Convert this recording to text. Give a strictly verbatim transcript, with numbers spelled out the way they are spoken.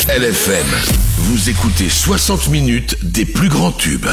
L F M. Vous écoutez soixante minutes des plus grands tubes.